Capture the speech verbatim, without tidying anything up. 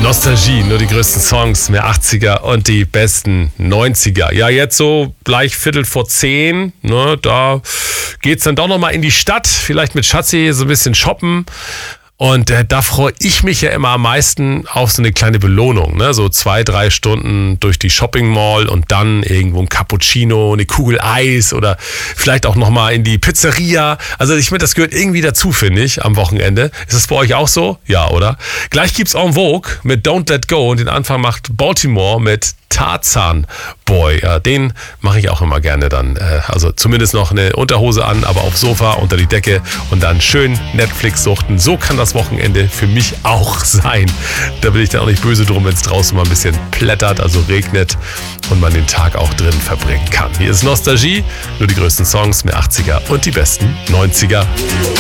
Nostalgie, nur die größten Songs, mehr achtziger und die besten neunziger. Ja, jetzt so gleich Viertel vor zehn, ne, da geht's dann doch nochmal in die Stadt, vielleicht mit Schatzi so ein bisschen shoppen. Und äh, da freue ich mich ja immer am meisten auf so eine kleine Belohnung, ne? So zwei, drei Stunden durch die Shopping Mall und dann irgendwo ein Cappuccino, eine Kugel Eis oder vielleicht auch nochmal in die Pizzeria. Also ich finde, das gehört irgendwie dazu, finde ich, am Wochenende. Ist das bei euch auch so? Ja, oder? Gleich gibt's En Vogue mit Don't Let Go und den Anfang macht Baltimore mit Tarzan Boy. Ja, den mache ich auch immer gerne dann. Äh, also zumindest noch eine Unterhose an, aber aufs Sofa, unter die Decke und dann schön Netflix suchten. So kann das Wochenende für mich auch sein. Da bin ich dann auch nicht böse drum, wenn es draußen mal ein bisschen plättert, also regnet und man den Tag auch drin verbringen kann. Hier ist Nostalgie, nur die größten Songs, mehr achtziger und die besten neunziger.